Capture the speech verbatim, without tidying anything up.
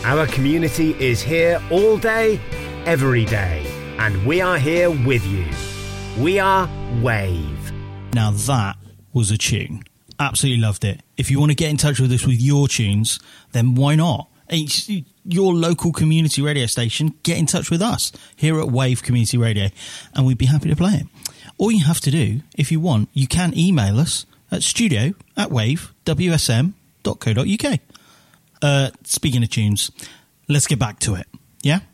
Our community is here all day, every day, and we are here with you. We are Wave. Now that was a tune. Absolutely loved it. If you want to get in touch with us with your tunes, then why not? It's your local community radio station. Get in touch with us here at Wave Community Radio, and we'd be happy to play it. All you have to do, if you want, you can email us at studio at wave w s m dot co dot u k. Uh, speaking of tunes, let's get back to it. Yeah?